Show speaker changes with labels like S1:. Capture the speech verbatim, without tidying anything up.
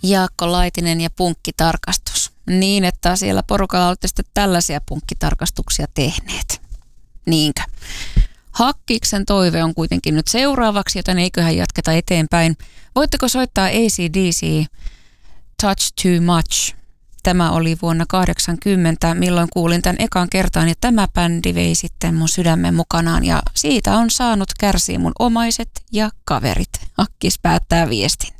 S1: Jaakko Laitinen ja punkkitarkastus. Niin, että siellä porukalla olette sitten tällaisia punkkitarkastuksia tehneet. Niinkö? Hakkiksen toive on kuitenkin nyt seuraavaksi, joten eiköhän jatketa eteenpäin. Voitteko soittaa A C D C Touch Too Much? Tämä oli vuonna kahdeksankymmentä, milloin kuulin tämän ekan kertaan, ja tämä bändi vei sitten mun sydämen mukanaan, ja siitä on saanut kärsiä mun omaiset ja kaverit. Hakkis päättää viestin.